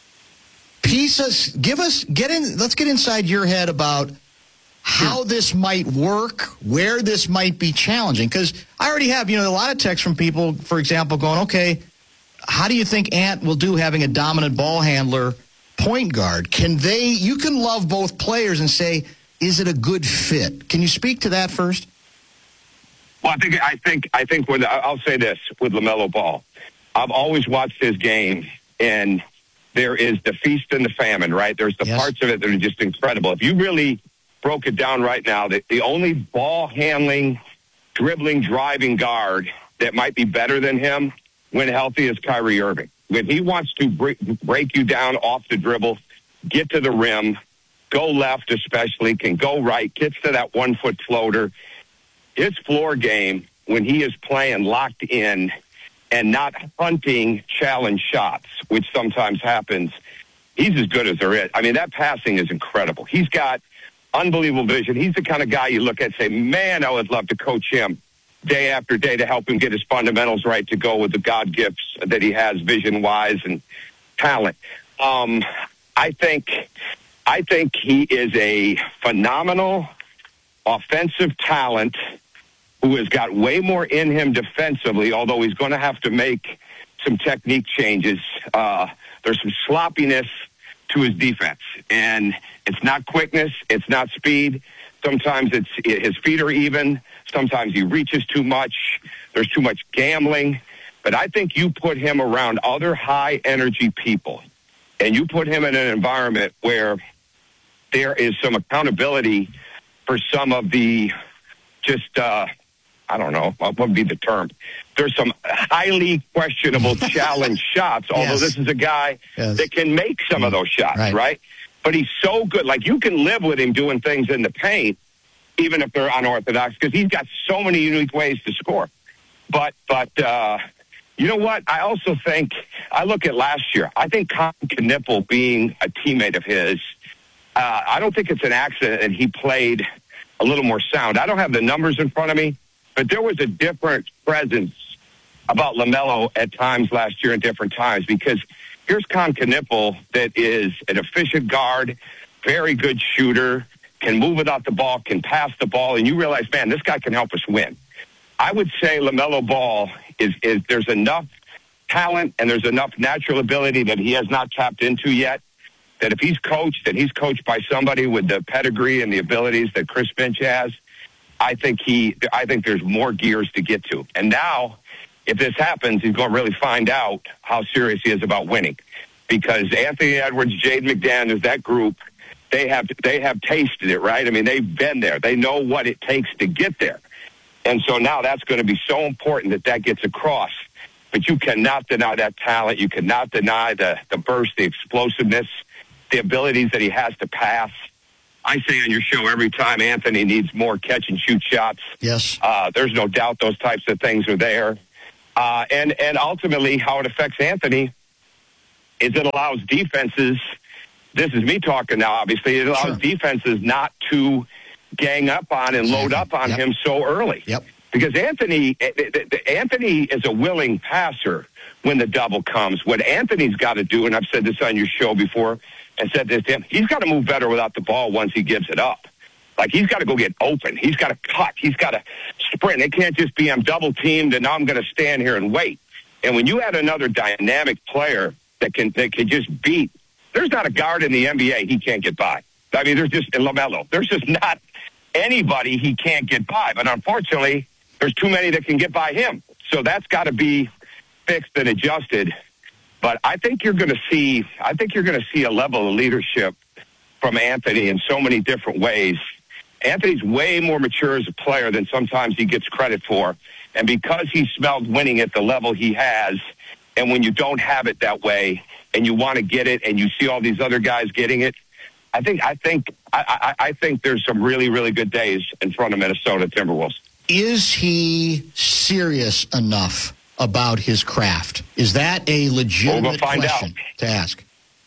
Piece us, give us, get in, let's get inside your head about how this might work, where this might be challenging. Because I already have, you know, a lot of texts from people, for example, going, okay, how do you think Ant will do having a dominant ball handler point guard? Can they, you can love both players and say, is it a good fit? Can you speak to that first? Well, I think, I think, I think with, I'll say this with LaMelo Ball. I've always watched his game, and there is the feast and the famine, right? There's the yes. parts of it that are just incredible. If you really broke it down right now, the, the only ball-handling, dribbling, driving guard that might be better than him when healthy is Kyrie Irving. When he wants to break, break you down off the dribble, get to the rim, go left especially, can go right, gets to that one-foot floater. His floor game, when he is playing locked in and not hunting challenge shots, which sometimes happens, he's as good as there is. I mean, that passing is incredible. He's got unbelievable vision. He's the kind of guy you look at and say, man, I would love to coach him day after day to help him get his fundamentals right to go with the God gifts that he has vision-wise and talent. Um, I think, I think he is a phenomenal offensive talent who has got way more in him defensively, although he's going to have to make some technique changes. Uh, there's some sloppiness to his defense, and it's not quickness, it's not speed. Sometimes it's his feet are even. Sometimes he reaches too much. There's too much gambling. But I think you put him around other high-energy people, and you put him in an environment where there is some accountability for some of the just, uh, I don't know, what would be the term? There's some highly questionable challenge shots, although Yes. this is a guy Yes. that can make some of those shots, Right. right? But he's so good. Like, you can live with him doing things in the paint, even if they're unorthodox, because he's got so many unique ways to score. But, but uh, you know what? I also think, I look at last year, I think Con Knippel being a teammate of his, uh, I don't think it's an accident that he played a little more sound. I don't have the numbers in front of me, but there was a different presence about LaMelo at times last year at different times, because here's Con Knippel that is an efficient guard, very good shooter, can move without the ball, can pass the ball, and you realize, man, this guy can help us win. I would say LaMelo Ball is, is there's enough talent and there's enough natural ability that he has not tapped into yet, that if he's coached and he's coached by somebody with the pedigree and the abilities that Chris Finch has, I think he, I think there's more gears to get to. And now, if this happens, he's going to really find out how serious he is about winning, because Anthony Edwards, Jaden McDaniels, that group, they have they have tasted it, right? I mean, they've been there. They know what it takes to get there. And so now that's going to be so important that that gets across. But you cannot deny that talent. You cannot deny the, the burst, the explosiveness, the abilities that he has to pass. I say on your show every time, Anthony needs more catch-and-shoot shots. Yes. Uh, there's no doubt those types of things are there. Uh, and, and ultimately, how it affects Anthony is it allows defenses, this is me talking now, obviously, it allows Sure. defenses not to gang up on and load up on Yep. him so early. Yep. Because Anthony, Anthony is a willing passer when the double comes. What Anthony's got to do, and I've said this on your show before, and said this to him, he's got to move better without the ball once he gives it up. Like, he's got to go get open. He's got to cut. He's got to sprint. It can't just be I'm double teamed and now I'm going to stand here and wait. And when you add another dynamic player that can that can just beat, there's not a guard in the N B A he can't get by. I mean, there's just, and LaMelo, there's just not anybody he can't get by. But unfortunately, there's too many that can get by him. So that's got to be fixed and adjusted. But I think you're going to see, I think you're going to see a level of leadership from Anthony in so many different ways. Anthony's way more mature as a player than sometimes he gets credit for. And because he smelled winning at the level he has, and when you don't have it that way and you want to get it and you see all these other guys getting it, I think I think I, I, I think there's some really, really good days in front of Minnesota Timberwolves. Is he serious enough about his craft? Is that a legitimate We'll find question out. to ask?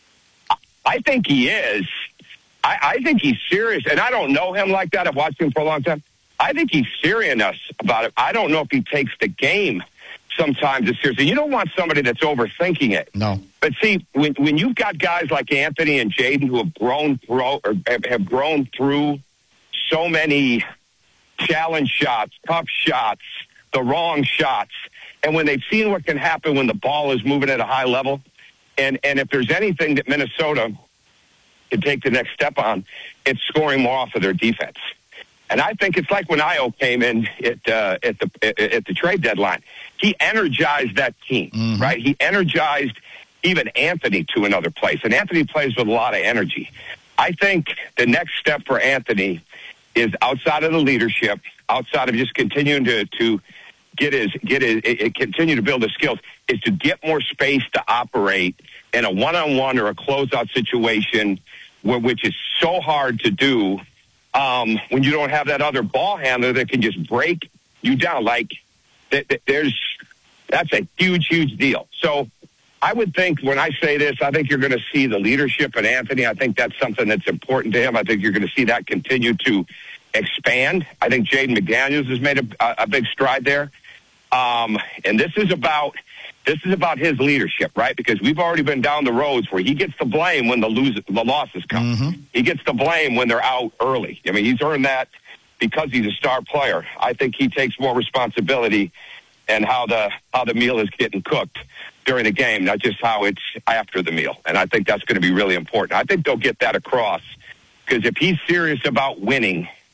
I think he is. I, I think he's serious, and I don't know him like that. I've watched him for a long time. I think he's serious enough about it. I don't know if he takes the game sometimes as seriously. You don't want somebody that's overthinking it. No. But see, when when you've got guys like Anthony and Jaden who have grown through or have, have grown through so many challenge shots, tough shots, the wrong shots, and when they've seen what can happen when the ball is moving at a high level, and and if there's anything that Minnesota can take the next step on, it's scoring more off of their defense. And I think it's like when Io came in at uh, at the at the trade deadline. He energized that team, mm-hmm. right? He energized even Anthony to another place. And Anthony plays with a lot of energy. I think the next step for Anthony is outside of the leadership, outside of just continuing to to get his get his it, continue to build his skills, is to get more space to operate in a one-on-one or a closeout situation, where, which is so hard to do. Um, when you don't have that other ball handler that can just break you down, like th- th- there's, that's a huge, huge deal. So I would think when I say this, I think you're going to see the leadership in Anthony. I think that's something that's important to him. I think you're going to see that continue to expand. I think Jaden McDaniels has made a, a big stride there. Um, and this is about, this is about his leadership, right? Because we've already been down the roads where he gets the blame when the lose, the losses come. Mm-hmm. He gets the blame when they're out early. I mean, he's earned that because he's a star player. I think he takes more responsibility and how the how the meal is getting cooked during the game, not just how it's after the meal. And I think that's going to be really important. I think they'll get that across, because if he's serious about winning,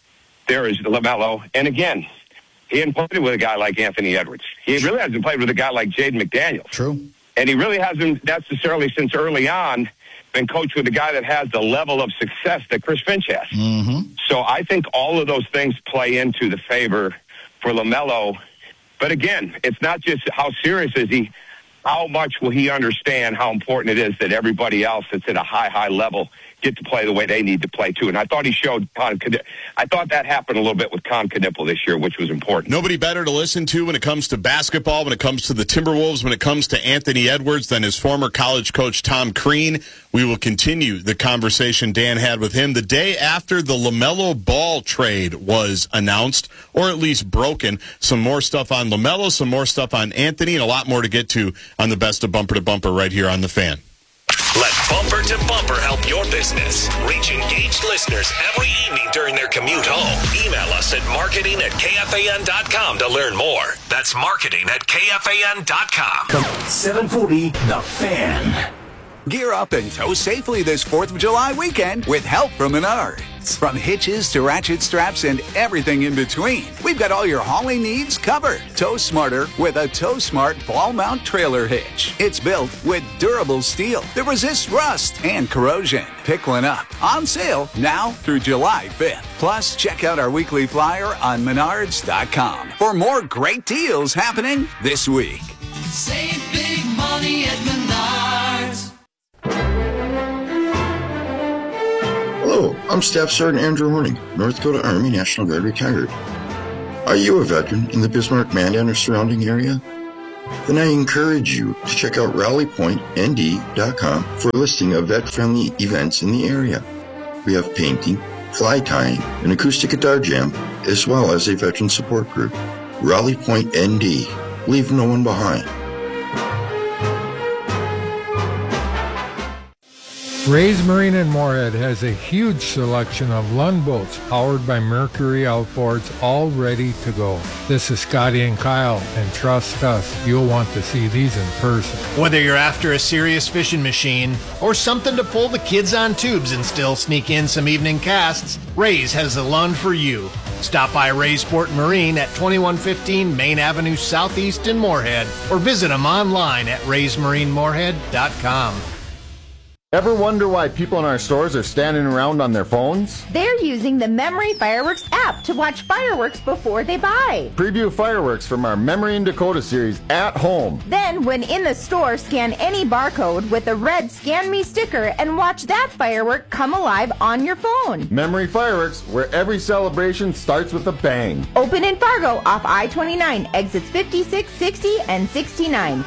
there is LaMelo. And again, he hadn't played with a guy like Anthony Edwards. He really hasn't played with a guy like Jaden McDaniels. True. And he really hasn't necessarily since early on been coached with a guy that has the level of success that Chris Finch has. Mm-hmm. So I think all of those things play into the favor for LaMelo. But again, it's not just how serious is he, how much will he understand how important it is that everybody else that's at a high, high level get to play the way they need to play too. And I thought he showed Con I thought that happened a little bit with Con Knipple this year, which was important. Nobody better to listen to when it comes to basketball, when it comes to the Timberwolves, when it comes to Anthony Edwards than his former college coach Tom Crean. We will continue the conversation Dan had with him the day after the LaMelo Ball trade was announced, or at least broken. Some more stuff on LaMelo, some more stuff on Anthony, and a lot more to get to on the best of Bumper to Bumper right here on The Fan. Let Bumper to Bumper help your business. Reach engaged listeners every evening during their commute home. Email us at marketing at K F A N dot com to learn more. That's marketing at K F A N dot com. seven forty The Fan. Gear up and tow safely this fourth of July weekend with help from Menards. From hitches to ratchet straps and everything in between, we've got all your hauling needs covered. Tow smarter with a Tow Smart ball mount trailer hitch. It's built with durable steel that resists rust and corrosion. Pick one up. On sale now through July fifth. Plus, check out our weekly flyer on menards dot com for more great deals happening this week. Save big money at Menards. Hello, I'm Staff Sergeant Andrew Horning, North Dakota Army National Guard retired. Are you a veteran in the Bismarck, Mandan, or surrounding area? Then I encourage you to check out rally point N D dot com for a listing of vet-friendly events in the area. We have painting, fly tying, an acoustic guitar jam, as well as a veteran support group. Rally Point N D. Leave no one behind. Ray's Marine in Moorhead has a huge selection of Lund boats powered by Mercury outboards, all ready to go. This is Scotty and Kyle, and trust us, you'll want to see these in person. Whether you're after a serious fishing machine or something to pull the kids on tubes and still sneak in some evening casts, Ray's has the Lund for you. Stop by Ray's Port Marine at twenty-one fifteen Main Avenue Southeast in Moorhead, or visit them online at rays marine moorhead dot com. Ever wonder why people in our stores are standing around on their phones? They're using the Memory Fireworks app to watch fireworks before they buy. Preview fireworks from our Memory and Dakota series at home. Then, when in the store, scan any barcode with a red Scan Me sticker and watch that firework come alive on your phone. Memory Fireworks, where every celebration starts with a bang. Open in Fargo off I twenty-nine, exits fifty-six, sixty, and sixty-nine.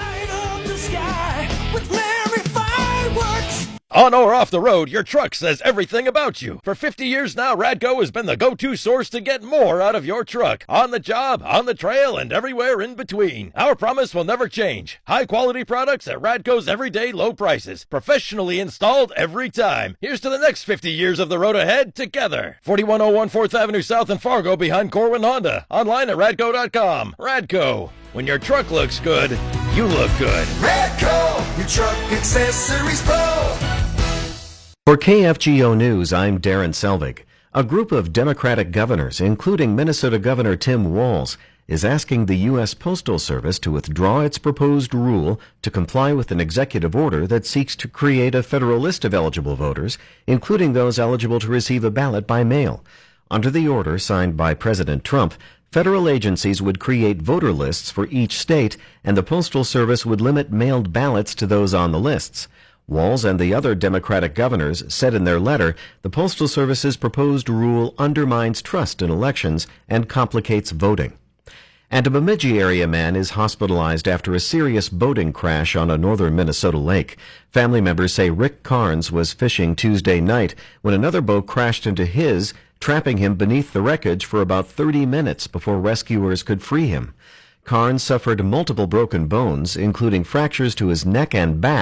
On or off the road, your truck says everything about you. For fifty years now, Radco has been the go-to source to get more out of your truck. On the job, on the trail, and everywhere in between. Our promise will never change. High-quality products at Radco's everyday low prices. Professionally installed every time. Here's to the next fifty years of the road ahead together. forty-one oh one fourth Avenue South in Fargo behind Corwin Honda. Online at radco dot com. Radco. When your truck looks good, you look good. Radco, your truck accessories pro. For K F G O News, I'm Darren Selvig. A group of Democratic governors, including Minnesota Governor Tim Walz, is asking the U S Postal Service to withdraw its proposed rule to comply with an executive order that seeks to create a federal list of eligible voters, including those eligible to receive a ballot by mail. Under the order signed by President Trump, federal agencies would create voter lists for each state, and the Postal Service would limit mailed ballots to those on the lists. Walz and the other Democratic governors said in their letter the Postal Service's proposed rule undermines trust in elections and complicates voting. And a Bemidji area man is hospitalized after a serious boating crash on a northern Minnesota lake. Family members say Rick Carnes was fishing Tuesday night when another boat crashed into his, trapping him beneath the wreckage for about thirty minutes before rescuers could free him. Carnes suffered multiple broken bones, including fractures to his neck and back,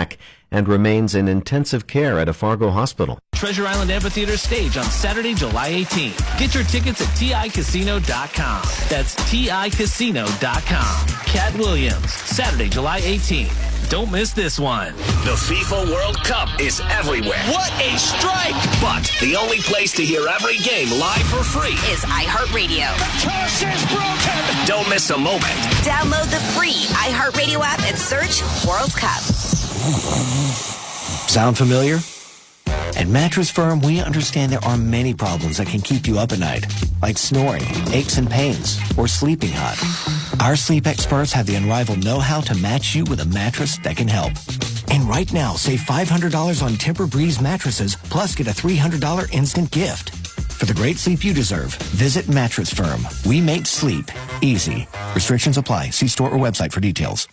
and remains in intensive care at a Fargo hospital. Treasure Island Amphitheater stage on Saturday, July eighteenth. Get your tickets at T I casino dot com. That's T I casino dot com. Cat Williams, Saturday, July eighteenth. Don't miss this one. The FIFA World Cup is everywhere. What a strike! But the only place to hear every game live for free is iHeartRadio. The curse is broken! Don't miss a moment. Download the free iHeartRadio app and search World Cup. Sound familiar? At Mattress Firm, we understand there are many problems that can keep you up at night, like snoring, aches and pains, or sleeping hot. Our sleep experts have the unrivaled know-how to match you with a mattress that can help. And right now, save five hundred dollars on Tempur-Breeze mattresses, plus get a three hundred dollars instant gift. For the great sleep you deserve, visit Mattress Firm. We make sleep easy. Restrictions apply. See store or website for details.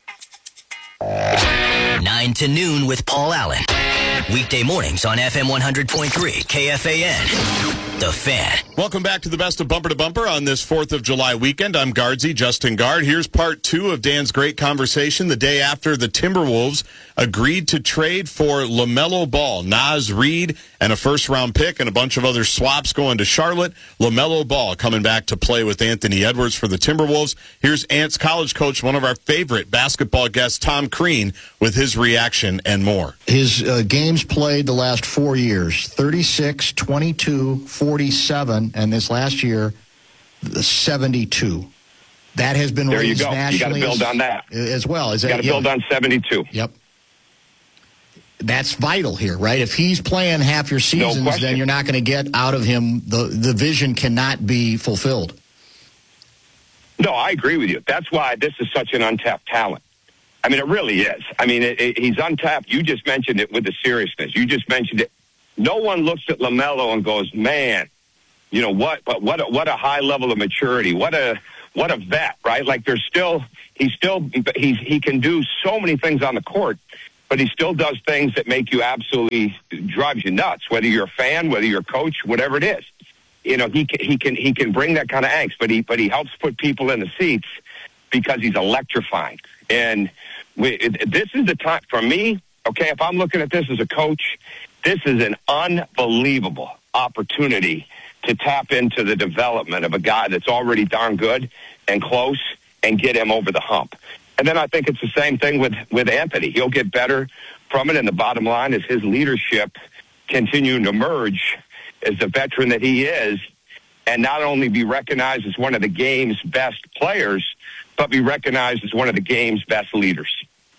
nine to noon with Paul Allen. Weekday mornings on F M one hundred point three K F A N. The Fan. Welcome back to the best of Bumper to Bumper on this fourth of July weekend. I'm Guardsy, Justin Guard. Here's part two of Dan's great conversation the day after the Timberwolves agreed to trade for LaMelo Ball, Naz Reid, and a first-round pick and a bunch of other swaps going to Charlotte. LaMelo Ball coming back to play with Anthony Edwards for the Timberwolves. Here's Ant's college coach, one of our favorite basketball guests, Tom Crean, with his reaction and more. His uh, games played the last four years, thirty-six, twenty-two, forty-seven, and this last year, seventy-two. That has been there raised you go. nationally. You got to build as, on that as well. You got to build on seventy-two. Yep. That's vital here, right? If he's playing half your seasons, no then you're not going to get out of him. The the vision cannot be fulfilled. No, I agree with you. That's why this is such an untapped talent. I mean, it really is. I mean, it, it, he's untapped. You just mentioned it with the seriousness. You just mentioned it. No one looks at LaMelo and goes, man, you know, what But what a, what a high level of maturity. What a what a vet, right? Like there's still, he's still, he's, he can do so many things on the court, but he still does things that make you absolutely, drives you nuts, whether you're a fan, whether you're a coach, whatever it is. You know, he can, he can, he can bring that kind of angst, but he, but he helps put people in the seats because he's electrifying. And we, it, this is the time for me. Okay. If I'm looking at this as a coach, this is an unbelievable opportunity to tap into the development of a guy that's already darn good and close and get him over the hump. And then I think it's the same thing with, with Anthony. He'll get better from it. And the bottom line is his leadership continuing to emerge as the veteran that he is, and not only be recognized as one of the game's best players, but be recognized as one of the game's best leaders.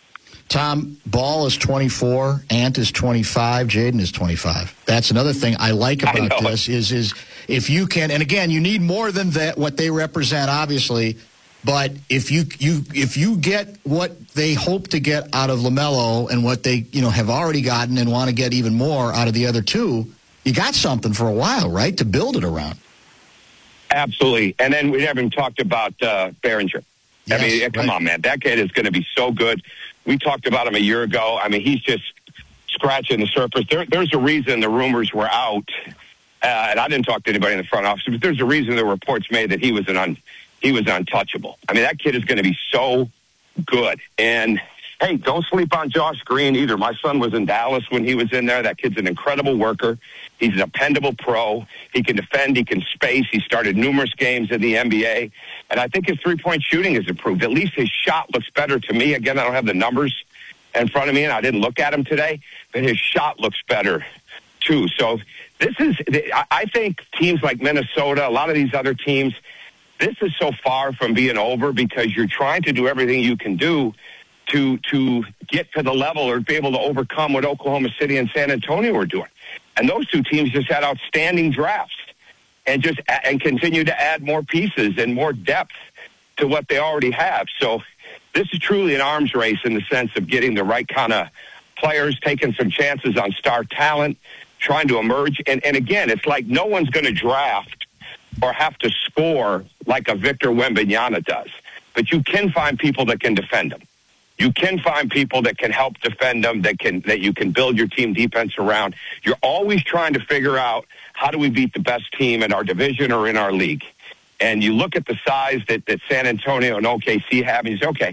Tom, Ball is twenty-four, Ant is twenty-five, Jaden is twenty-five. That's another thing I like about I this is is if you can, and again, you need more than that what they represent, obviously, but if you you if you get what they hope to get out of LaMelo and what they you know have already gotten and want to get even more out of the other two, you got something for a while, right, to build it around. Absolutely, and then we haven't talked about uh, Behringer. Yes, I mean, come right. on, man, that kid is going to be so good. We talked about him a year ago. I mean, he's just scratching the surface. There, there's a reason the rumors were out, uh, and I didn't talk to anybody in the front office, but there's a reason the reports made that he was an un, he was untouchable. I mean, that kid is going to be so good. And, hey, don't sleep on Josh Green either. My son was in Dallas when he was in there. That kid's an incredible worker. He's a dependable pro. He can defend. He can space. He started numerous games in the N B A. And I think his three-point shooting has improved. At least his shot looks better to me. Again, I don't have the numbers in front of me, and I didn't look at him today, but his shot looks better, too. So this is, I think teams like Minnesota, a lot of these other teams, this is so far from being over because you're trying to do everything you can do to to get to the level or be able to overcome what Oklahoma City and San Antonio are doing. And those two teams just had outstanding drafts and just and continue to add more pieces and more depth to what they already have. So this is truly an arms race in the sense of getting the right kind of players, taking some chances on star talent, trying to emerge. And, and again, it's like no one's going to draft or have to score like a Victor Wembanyama does. But you can find people that can defend them. You can find people that can help defend them, that can that you can build your team defense around. You're always trying to figure out how do we beat the best team in our division or in our league. And you look at the size that, that San Antonio and O K C have, and you say, okay,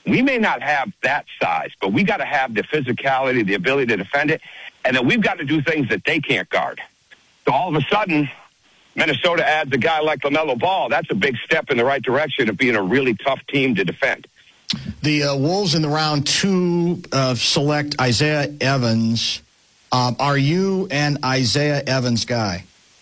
we may not have that size, but we got to have the physicality, the ability to defend it, and then we've got to do things that they can't guard. So all of a sudden, Minnesota adds a guy like LaMelo Ball. That's a big step in the right direction of being a really tough team to defend. The uh, Wolves in the round two uh, select Isaiah Evans. Um, are you an Isaiah Evans guy?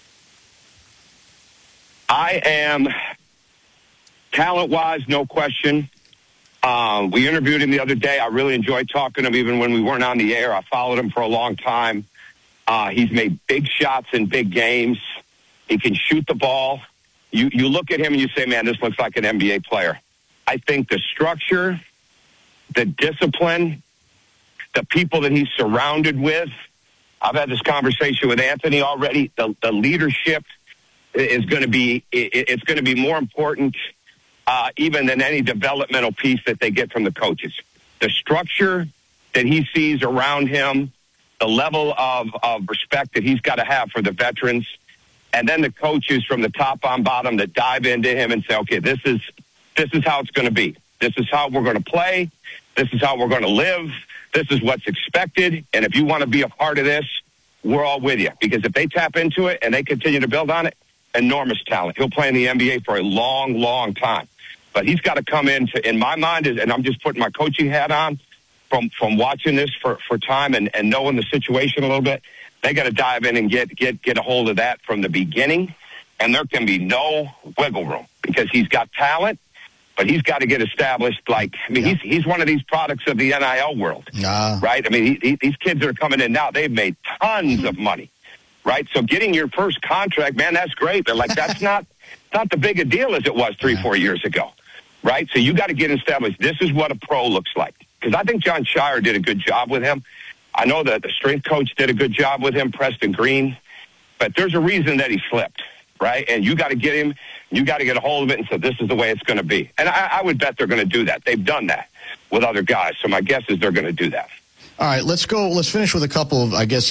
I am, talent-wise, no question. Um, we interviewed him the other day. I really enjoyed talking to him even when we weren't on the air. I followed him for a long time. Uh, he's made big shots in big games. He can shoot the ball. You you look at him and you say, man, this looks like an N B A player. I think the structure, the discipline, the people that he's surrounded with, I've had this conversation with Anthony already, the, the leadership is going to be, it, it's going to be more important uh, even than any developmental piece that they get from the coaches. The structure that he sees around him, the level of, of respect that he's got to have for the veterans, and then the coaches from the top on bottom that dive into him and say, okay, this is this is how it's going to be. This is how we're going to play. This is how we're going to live. This is what's expected. And if you want to be a part of this, we're all with you. Because if they tap into it and they continue to build on it, enormous talent. He'll play in the N B A for a long, long time. But he's got to come into, in my mind, and I'm just putting my coaching hat on, from from watching this for, for time and, and knowing the situation a little bit, they got to dive in and get, get, get a hold of that from the beginning. And there can be no wiggle room because he's got talent, but he's got to get established. Like, I mean, yeah. he's he's one of these products of the N I L world, nah. right? I mean, he, he, these kids that are coming in now, they've made tons of money, right? So getting your first contract, man, that's great. But, like, that's not not the big a deal as it was three, yeah. four years ago, right? So you got to get established. This is what a pro looks like. Because I think John Shire did a good job with him. I know that the strength coach did a good job with him, Preston Green. But there's a reason that he slipped, right? And you got to get him, you got to get a hold of it and say, this is the way it's going to be. And I, I would bet they're going to do that. They've done that with other guys. So my guess is they're going to do that. All right, let's go. Let's finish with a couple of, I guess,